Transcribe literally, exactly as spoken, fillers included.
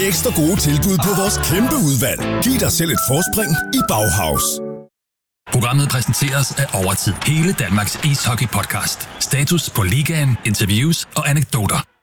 ekstra gode tilbud på vores kæmpe udvalg. Giv dig selv et forspring i Bauhaus. Programmet præsenteres af Overtid. Hele Danmarks ishockey-podcast. Status på ligaen, interviews og anekdoter.